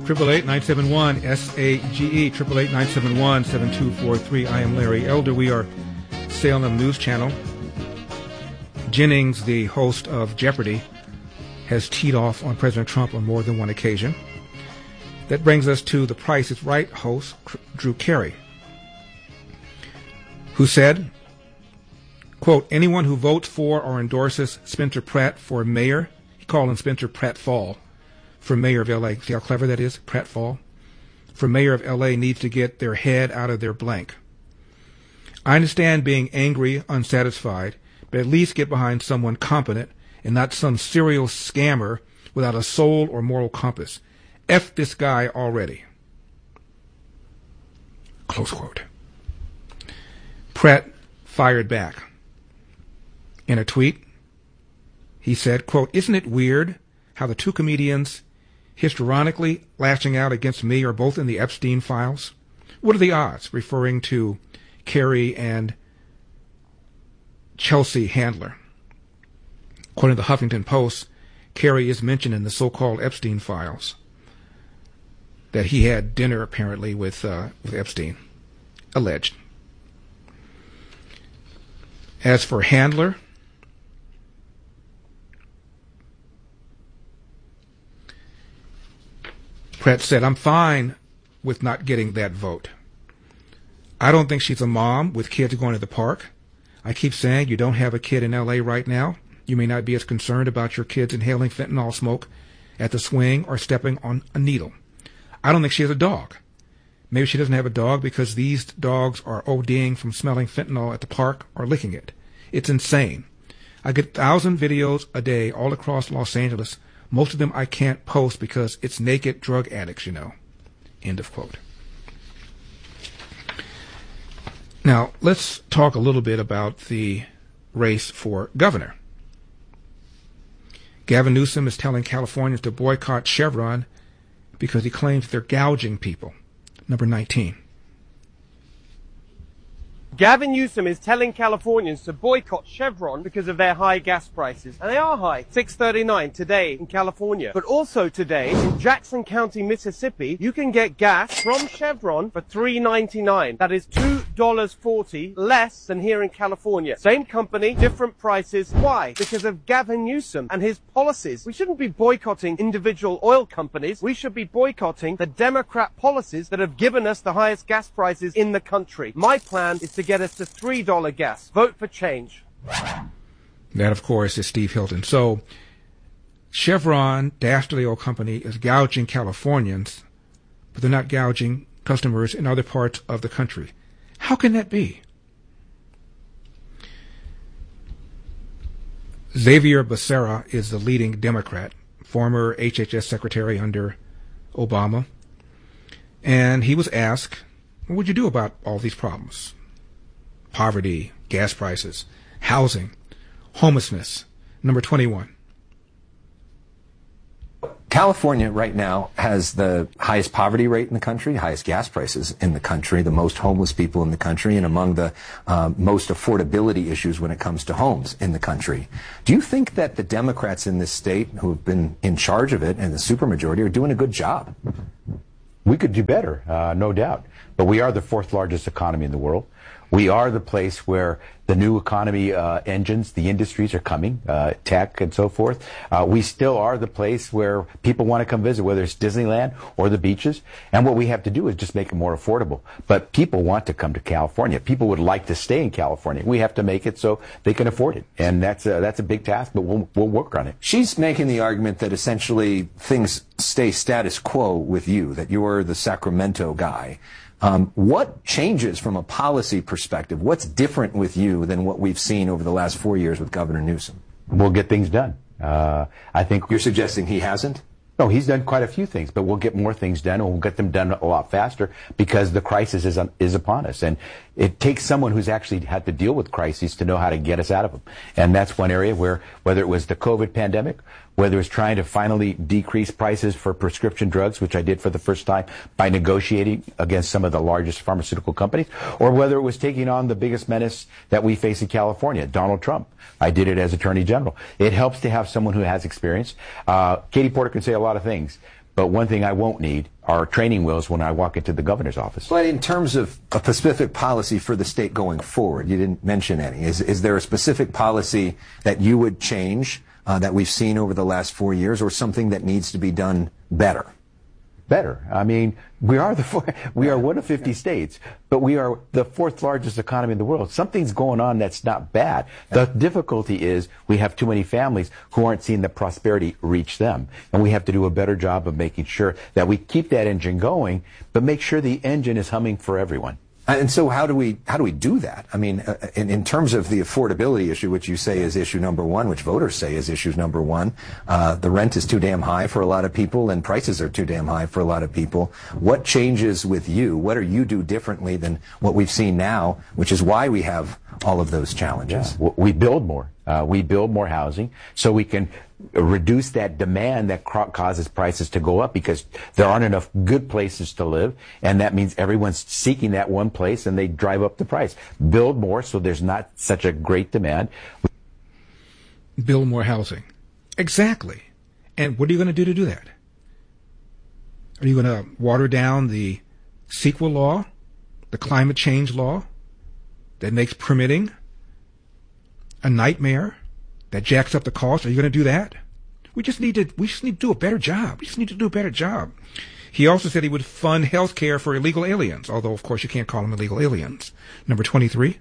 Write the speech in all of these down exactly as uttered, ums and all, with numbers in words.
Triple eight nine seven one S A G E. Triple eight nine seven one seven two four three. I am Larry Elder. We are Salem News Channel. Jennings, the host of Jeopardy, has teed off on President Trump on more than one occasion. That brings us to the Price is Right host, Drew Carey, who said, quote, anyone who votes for or endorses Spencer Pratt for mayor, he called him Spencer Pratt-Fall, for mayor of L A. See how clever that is? Pratt-Fall. For mayor of L A needs to get their head out of their blank. I understand being angry, unsatisfied, but at least get behind someone competent and not some serial scammer without a soul or moral compass. F this guy already. Close quote. Pratt fired back. In a tweet, he said, quote, isn't it weird how the two comedians histrionically lashing out against me are both in the Epstein files? What are the odds? Referring to Carey and Chelsea Handler. According to the Huffington Post, Carey is mentioned in the so-called Epstein files, that he had dinner apparently with, uh, with Epstein. Alleged. As for Handler, Pratt said, I'm fine with not getting that vote. I don't think she's a mom with kids going to the park. I keep saying you don't have a kid in L A right now. You may not be as concerned about your kids inhaling fentanyl smoke at the swing or stepping on a needle. I don't think she has a dog. Maybe she doesn't have a dog because these dogs are ODing from smelling fentanyl at the park or licking it. It's insane. I get a thousand videos a day all across Los Angeles. Most of them I can't post because it's naked drug addicts, you know. End of quote. Now, let's talk a little bit about the race for governor. Gavin Newsom is telling Californians to boycott Chevron because he claims they're gouging people. Number nineteen. Gavin Newsom is telling Californians to boycott Chevron because of their high gas prices. And they are high. six thirty-nine today in California. But also today in Jackson County, Mississippi, you can get gas from Chevron for three ninety-nine. That is two dollars and forty cents less than here in California. Same company, different prices. Why? Because of Gavin Newsom and his policies. We shouldn't be boycotting individual oil companies. We should be boycotting the Democrat policies that have given us the highest gas prices in the country. My plan is to get us to three dollars gas. Vote for change. That, of course, is Steve Hilton. So Chevron, Dastardly Oil Company, is gouging Californians, but they're not gouging customers in other parts of the country. How can that be? Xavier Becerra is the leading Democrat, former H H S secretary under Obama, and he was asked, what would you do about all these problems? Poverty, gas prices, housing, homelessness. Number twenty-one. California right now has the highest poverty rate in the country, highest gas prices in the country, the most homeless people in the country, and among the uh, most affordability issues when it comes to homes in the country. Do you think that the Democrats in this state who have been in charge of it and the supermajority are doing a good job? We could do better, uh, no doubt. But we are the fourth largest economy in the world. We are the place where the new economy uh, engines, the industries are coming, uh, tech and so forth. Uh, we still are the place where people want to come visit, whether it's Disneyland or the beaches. And what we have to do is just make it more affordable. But people want to come to California. People would like to stay in California. We have to make it so they can afford it. And that's a, that's a big task, but we'll, we'll work on it. She's making the argument that essentially things stay status quo with you, that you're the Sacramento guy. Um, what changes from a policy perspective? What's different with you than what we've seen over the last four years with Governor Newsom? We'll get things done. Uh, I think you're suggesting he hasn't? No, he's done quite a few things, but we'll get more things done, and we'll get them done a lot faster because the crisis is, is upon us. And it takes someone who's actually had to deal with crises to know how to get us out of them. And that's one area where, whether it was the COVID pandemic, whether it's trying to finally decrease prices for prescription drugs, which I did for the first time by negotiating against some of the largest pharmaceutical companies, or whether it was taking on the biggest menace that we face in California, Donald Trump. I did it as Attorney General. It helps to have someone who has experience. Uh, Katie Porter can say a lot of things, But one thing I won't need are training wheels when I walk into the governor's office. But in terms of a specific policy for the state going forward, you didn't mention any. Is, is there a specific policy that you would change uh, that we've seen over the last four years, or something that needs to be done better? Better. I mean, we are the four, we are one of fifty states, but we are the fourth largest economy in the world. Something's going on that's not bad. The difficulty is we have too many families who aren't seeing the prosperity reach them, and we have to do a better job of making sure that we keep that engine going, but make sure the engine is humming for everyone. And so how do we how do we do that? I mean, uh, in, in terms of the affordability issue, which you say is issue number one, which voters say is issue number one, uh, the rent is too damn high for a lot of people, and prices are too damn high for a lot of people. What changes with you? What do you do differently than what we've seen now, which is why we have all of those challenges? Yeah. We build more. Uh, we build more housing so we can reduce that demand that causes prices to go up, because there aren't enough good places to live, and that means everyone's seeking that one place and they drive up the price. Build more so there's not such a great demand. Build more housing. Exactly. And what are you going to do to do that? Are you going to water down the CEQA law, the climate change law that makes permitting a nightmare, that jacks up the cost? Are you going to do that? We just need to, we just need to do a better job. We just need to do a better job. He also said he would fund health care for illegal aliens, although, of course, you can't call them illegal aliens. Number twenty-three.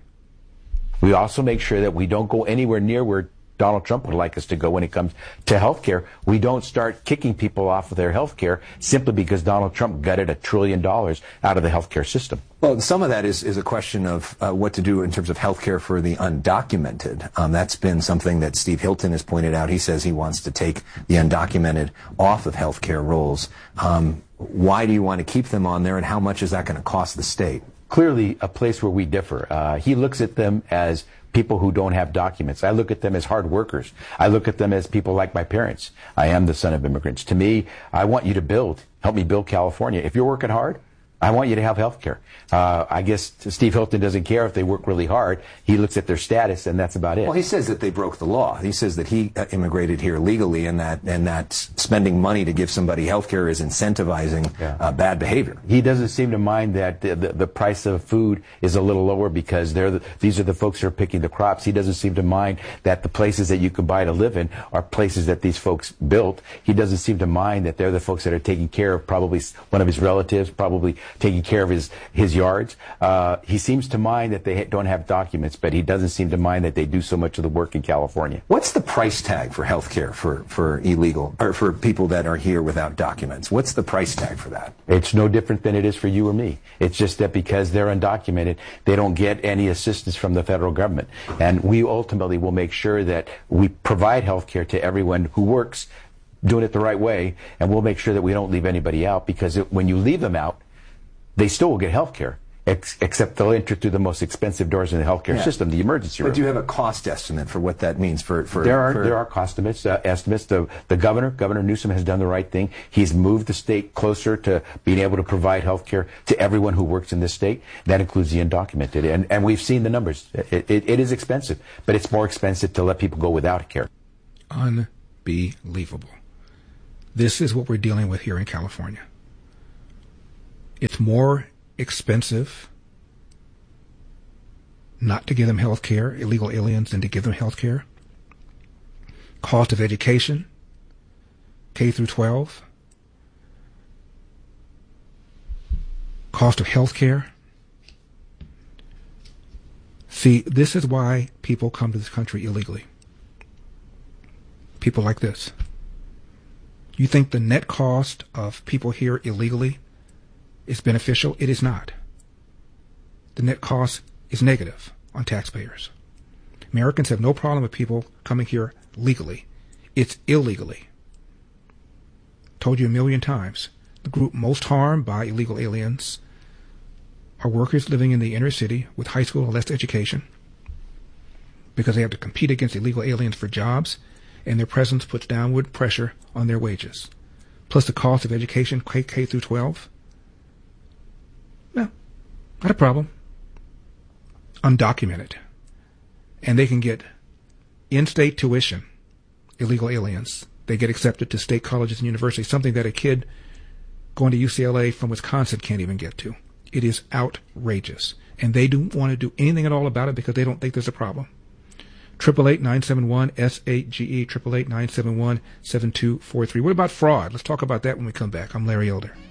We also make sure that we don't go anywhere near where Donald Trump would like us to go when it comes to health care. We don't start kicking people off of their health care simply because Donald Trump gutted a trillion dollars out of the health care system. Well, some of that is, is a question of uh, what to do in terms of health care for the undocumented. Um, that's been something that Steve Hilton has pointed out. He says he wants to take the undocumented off of health care rolls. Um, why do you want to keep them on there, and how much is that going to cost the state? Clearly a place where we differ. Uh, he looks at them as people who don't have documents. I look at them as hard workers. I look at them as people like my parents. I am the son of immigrants. To me, I want you to build. Help me build California. If you're working hard, I want you to have health care. Uh, I guess Steve Hilton doesn't care if they work really hard. He looks at their status, and that's about it. Well, he says that they broke the law. He says that he uh, immigrated here legally, and that and that spending money to give somebody health care is incentivizing yeah. uh, bad behavior. He doesn't seem to mind that the, the, the price of food is a little lower because they're the, these are the folks who are picking the crops. He doesn't seem to mind that the places that you can buy to live in are places that these folks built. He doesn't seem to mind that they're the folks that are taking care of probably one of his relatives, probably taking care of his, his yards. Uh, he seems to mind that they ha- don't have documents, but he doesn't seem to mind that they do so much of the work in California. What's the price tag for health care for, for illegal, or for people that are here without documents? What's the price tag for that? It's no different than it is for you or me. It's just that because they're undocumented, they don't get any assistance from the federal government. And we ultimately will make sure that we provide health care to everyone who works, doing it the right way, and we'll make sure that we don't leave anybody out, because it, when you leave them out, they still will get health care, ex- except they'll enter through the most expensive doors in the healthcare yeah. system, the emergency room. But do you have a cost estimate for what that means for? for there are for... there are cost estimates. Uh, estimates. The the governor, Governor Newsom, has done the right thing. He's moved the state closer to being able to provide health care to everyone who works in this state. That includes the undocumented, and and we've seen the numbers. It, it, it is expensive, but it's more expensive to let people go without care. Unbelievable. This is what we're dealing with here in California. It's more expensive not to give them health care, illegal aliens, than to give them health care. Cost of education, K through twelve. Cost of health care. See, this is why people come to this country illegally. People like this. You think the net cost of people here illegally is beneficial? It is not. The net cost is negative on taxpayers. Americans have no problem with people coming here legally. It's illegally. Told you a million times. The group most harmed by illegal aliens are workers living in the inner city with high school or less education, because they have to compete against illegal aliens for jobs, and their presence puts downward pressure on their wages. Plus the cost of education, K, K through twelve. No, not a problem. Undocumented. And they can get in-state tuition, illegal aliens, they get accepted to state colleges and universities, something that a kid going to U C L A from Wisconsin can't even get to. It is outrageous. And they don't want to do anything at all about it because they don't think there's a problem. eight eight eight, nine seven one, S eight G E, eight eight eight, nine seven one, seven two four three. What about fraud? Let's talk about that when we come back. I'm Larry Elder.